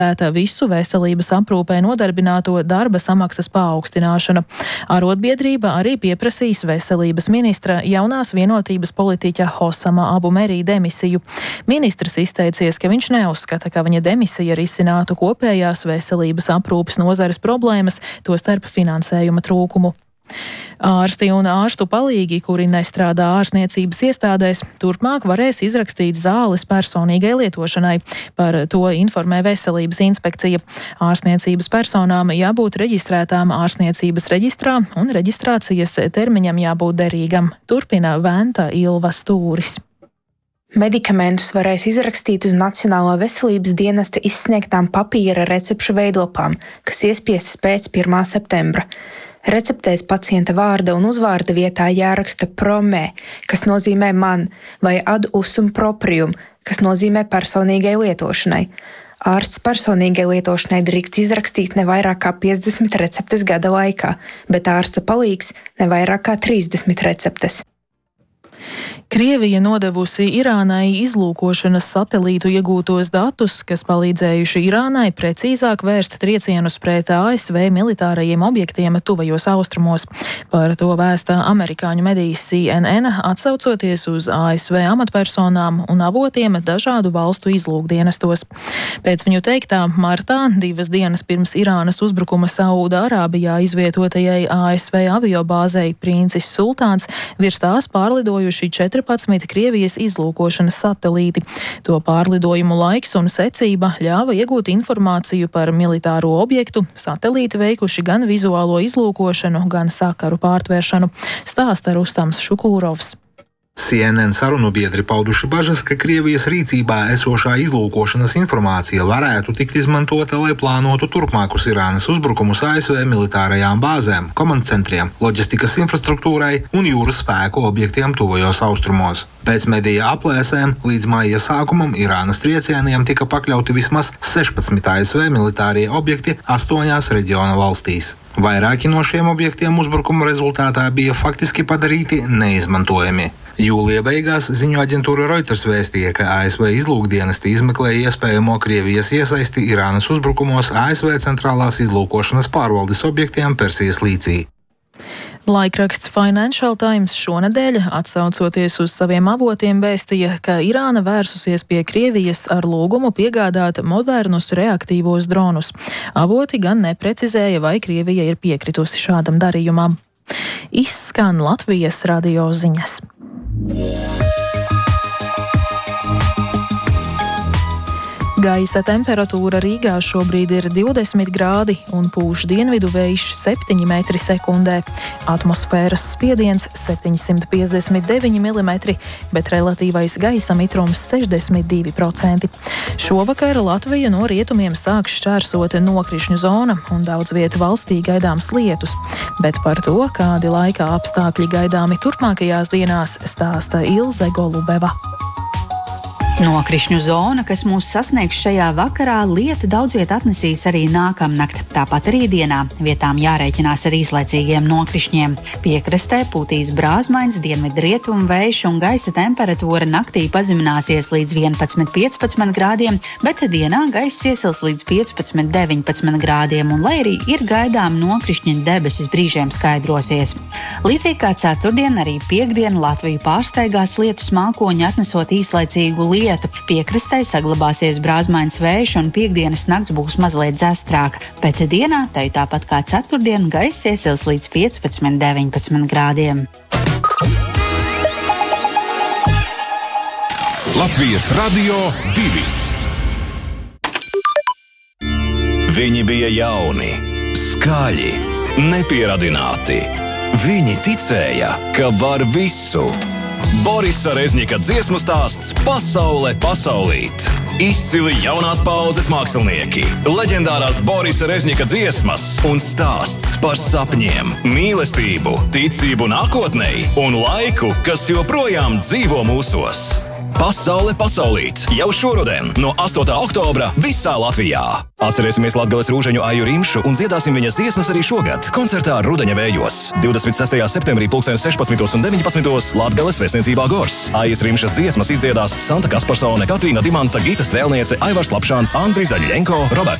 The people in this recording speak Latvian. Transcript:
visu veselības aprūpē nodarbināto darba samaksas paaugstināšana. Arotbiedrība arī pieprasīs veselības ministra jaunās vienotības politiķa Hosama Abu Merī demisiju. Ministrs izteicies, ka viņš neuzskata, ka viņa demisija risinātu kopējās veselības aprūpes nozares problēmas, tostarp finansējuma trūkumu. Ārsti un ārstu palīgi, kuri nestrādā ārstniecības iestādēs, turpmāk varēs izrakstīt zāles personīgai lietošanai. Par to informē Veselības inspekcija. Ārstniecības personām jābūt reģistrētām ārstniecības reģistrā un reģistrācijas termiņam jābūt derīgam. Turpina Venta Ilva Stūris. Medikamentus varēs izrakstīt uz Nacionālā veselības dienesta izsniegtām papīra recepšu veidlapām, kas iespiestas pēc 1. septembra. Receptēs pacienta vārda un uzvārda vietā jāraksta promē, kas nozīmē man, vai ad usum proprium, kas nozīmē personīgai lietošanai. Ārsts personīgai lietošanai drīkst izrakstīt ne vairāk kā 50 receptes gada laikā, bet ārsta palīgs ne vairāk kā 30 receptes. Krievija nodevusi Irānai izlūkošanas satelītu iegūtos datus, kas palīdzējuši Irānai precīzāk vērst triecienus pret ASV militārajiem objektiem tuvajos austrumos. Par to vēsta amerikāņu medijas CNN, atsaucoties uz ASV amatpersonām un avotiem dažādu valstu izlūkdienestos. Pēc viņu teiktā, martā, 2 dienas pirms Irānas uzbrukuma Saūda-Arābijā izvietotajai ASV aviobāzei Princis Sultāns, virs tās pārlidojuši 14 Krievijas izlūkošanas satelīti. To pārlidojumu laiks un secība ļāva iegūt informāciju par militāro objektu. Satelīti veikuši gan vizuālo izlūkošanu, gan sakaru pārtvēršanu. Stāsta Rustams Šukūrovs. CNN sarunu biedri pauduši bažas, ka Krievijas rīcībā esošā izlūkošanas informācija varētu tikt izmantota, lai plānotu turpmākus Irānas uzbrukumus ASV militārajām bāzēm, komandcentriem, loģistikas infrastruktūrai un jūras spēku objektiem tuvajos austrumos. Pēc mediju aplēsēm līdz maija sākumam Irānas triecieniem tika pakļauti vismaz 16 ASV militārie objekti 8 reģiona valstīs. Vairāki no šiem objektiem uzbrukuma rezultātā bija faktiski padarīti neizmantojami. Jūlija beigās ziņu aģentūra Reuters vēstīja, ka ASV izlūkdienesti izmeklēja iespējamo Krievijas iesaisti Irānas uzbrukumos ASV centrālās izlūkošanas pārvaldes objektiem Persijas līcī. Laikraksts Financial Times šonedēļ, atsaucoties uz saviem avotiem, vēstīja, ka Irāna vērsusies pie Krievijas ar lūgumu piegādāt modernus reaktīvos dronus. Avoti gan neprecizēja, vai Krievija ir piekritusi šādam darījumam. Izskan Latvijas radio ziņas. Gaisa temperatūra Rīgā šobrīd ir 20 grādi un pūš dienvidu vējš 7 metri sekundē. Atmosfēras spiediens 759 mm, bet relatīvais gaisa mitrums 62%. Šovakar Latvija no rietumiem sāks šķērsot nokrišņu zona un daudz vietu valstī gaidāms lietus. Bet par to, kādi laika apstākļi gaidāmi turpmākajās dienās, stāsta Ilze Golubeva. Nokrišņu zona, kas mūs sasniegs šajā vakarā, lietu daudz viet atnesīs arī nākamnakt. Tāpat arī dienā vietām jārēķinās ar īslaicīgiem nokrišņiem. Piekrastē pūtīs brāzmains dienvidrietumu vējš un gaisa temperatūra naktī pazemināsies līdz 11–15 grādiem, bet dienā gaiss iesils līdz 15–19 grādiem, un lai arī ir gaidām nokrišņi, debesis brīžiem skaidrosies. Līdzīgi kā ceturtdien, arī piekdien Latviju pārsteigās lietus mākoņi, atnesot īslaicīgu lietu. Piekrastē saglabāsies brāzmains vējš un piekdienas nakts būs mazliet dzestrāka, bet dienā tai tāpat kā ceturtdien gaiss iesils līdz 15–19 grādiem. Latvijas Radio 2. Viņi bija jauni, skaļi, nepieradināti. Viņi ticēja, ka var visu. Borisa Rezņika dziesmu stāsts Pasaule pasaulīt. Izcili jaunās paaudzes mākslinieki, leģendārās Borisa Rezņika dziesmas un stāsts par sapņiem, mīlestību, ticību nākotnei un laiku, kas joprojām dzīvo mūsos. Pasaule pasaulīt jau šoruden no 8. oktobra visā Latvijā. Atcerēsimies Latgales rūžeņu Aju Rimšu un dziedāsim viņas dziesmas arī šogad koncertā Rudeņa vējos. 26. septembrī 16:19 Latgales vēstniecībā Gors. Aijas Rimšas dziesmas izdziedās Santa Kasparsone, Katrīna Dimanta, Gita Strēlniece, Aivars Lapšāns, Andris Daļļenko, Roberts